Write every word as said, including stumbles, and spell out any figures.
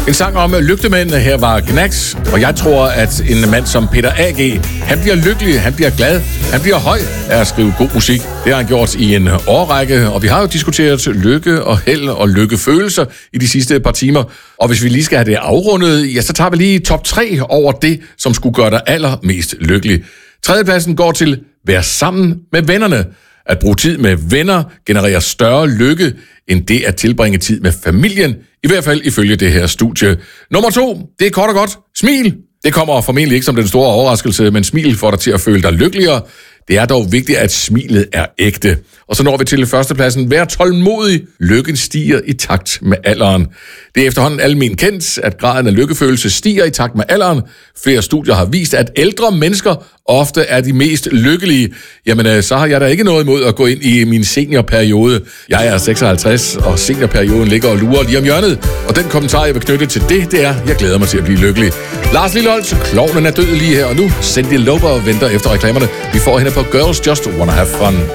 En sang om lygtemænd. Her var Gnags, og jeg tror, at en mand som Peter A G, han bliver lykkelig, han bliver glad, han bliver høj af at skrive god musik. Det har han gjort i en årrække, og vi har jo diskuteret lykke og held og lykkefølelser i de sidste par timer. Og hvis vi lige skal have det afrundet, ja, så tager vi lige top tre over det, som skulle gøre dig allermest lykkelig. Tredjepladsen går til Vær sammen med vennerne. At bruge tid med venner genererer større lykke, end det at tilbringe tid med familien. I hvert fald ifølge det her studie. Nummer to, det er kort og godt. Smil. Det kommer formentlig ikke som den store overraskelse, men smil får dig til at føle dig lykkeligere. Det er dog vigtigt, at smilet er ægte. Og så når vi til førstepladsen. Vær tålmodig. Lykken stiger i takt med alderen. Det er efterhånden almen kendt, at graden af lykkefølelse stiger i takt med alderen. Flere studier har vist, at ældre mennesker ofte er de mest lykkelige. Jamen, så har jeg da ikke noget imod at gå ind i min seniorperiode. Jeg er seksoghalvtreds, og seniorperioden ligger og lurer lige om hjørnet. Og den kommentar, jeg vil knytte til det, det er, jeg glæder mig til at blive lykkelig. Lars Lilholt, klovnen er død lige her og nu. Cyndi Lauper venter efter reklamerne. Vi får hende på Girls Just Wanna Have Fun.